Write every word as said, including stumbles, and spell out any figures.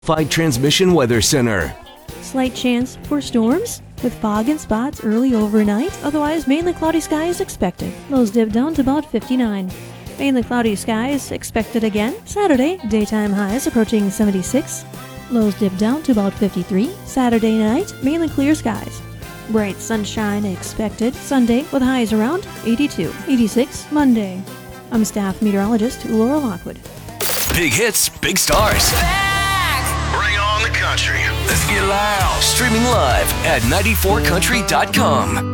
Five Transmission Weather Center. Slight chance for storms with fog and spots early overnight. Otherwise, mainly cloudy skies expected. Lows dip down to about fifty-nine. Mainly cloudy skies expected again. Saturday, daytime highs approaching seventy-six. Lows dip down to about fifty-three. Saturday night, mainly clear skies. Bright sunshine expected. Sunday with highs around eighty-two. eighty-six Monday. I'm staff meteorologist Laura Lockwood. Big hits, big stars. Bring on the country. Let's get loud. Streaming live at ninety four country dot com.